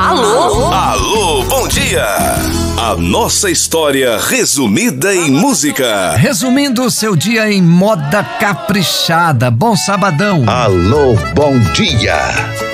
Alô? Alô, bom dia! A nossa história resumida em música. Resumindo o seu dia em moda caprichada. Bom sabadão. Alô, bom dia!